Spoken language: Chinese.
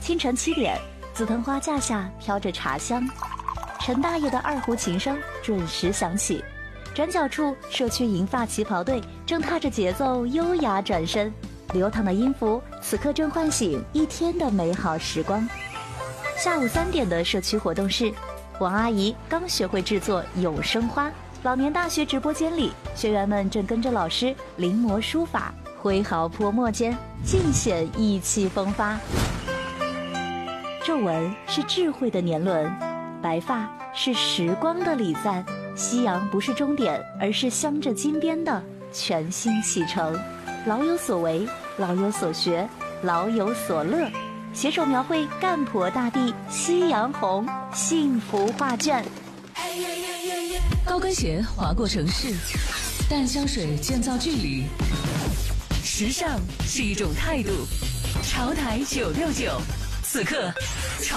清晨7点，紫藤花架下飘着茶香，陈大爷的二胡琴声准时响起。转角处，社区银发旗袍队正踏着节奏优雅转身，流淌的音符此刻正唤醒一天的美好时光。下午3点的社区活动室，王阿姨刚学会制作永生花。老年大学直播间里，学员们正跟着老师临摹书法，挥毫泼墨间尽显意气风发。皱纹是智慧的年轮，白发是时光的礼赞。夕阳不是终点，而是镶着金边的全新启程。老有所为，老有所学，老有所乐，携手描绘干婆大地夕阳红幸福画卷。 高跟鞋划过城市，淡香水建造距离。时尚是一种态度。潮台969，此刻潮